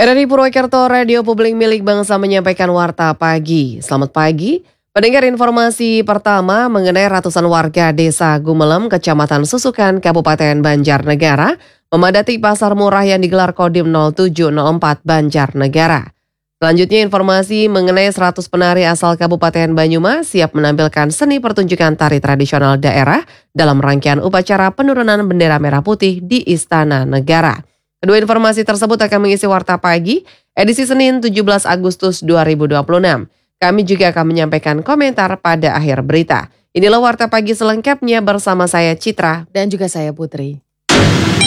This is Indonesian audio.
RRI Purwokerto, Radio Publik Milik Bangsa menyampaikan Warta Pagi. Selamat pagi, pendengar informasi pertama mengenai ratusan warga desa Gumelem, Kecamatan Susukan, Kabupaten Banjarnegara, memadati pasar murah yang digelar Kodim 0704 Banjarnegara. Selanjutnya informasi mengenai 100 penari asal Kabupaten Banyumas siap menampilkan seni pertunjukan tari tradisional daerah dalam rangkaian upacara penurunan bendera merah putih di Istana Negara. Kedua informasi tersebut akan mengisi Warta Pagi, edisi Senin 17 Agustus 2026. Kami juga akan menyampaikan komentar pada akhir berita. Inilah Warta Pagi selengkapnya bersama saya Citra dan juga saya Putri.